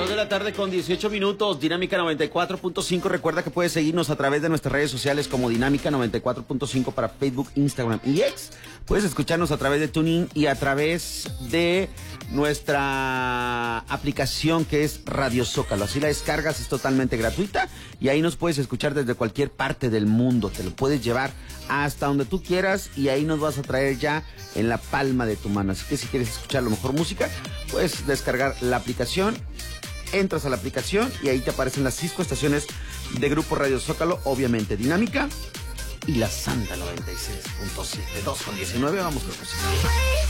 2 de la tarde con 18 minutos, Dinámica 94.5. Recuerda que puedes seguirnos a través de nuestras redes sociales como Dinámica 94.5 para Facebook, Instagram y X. Puedes escucharnos a través de TuneIn y a través de nuestra aplicación que es Radio Zócalo. Así la descargas, es totalmente gratuita y ahí nos puedes escuchar desde cualquier parte del mundo. Te lo puedes llevar hasta donde tú quieras y ahí nos vas a traer ya en la palma de tu mano. Así que si quieres escuchar la mejor música, puedes descargar la aplicación, entras a la aplicación y ahí te aparecen las 5 estaciones de Grupo Radio Zócalo, obviamente Dinámica y la Santa 96.7, 2 con 19. Vamos con música.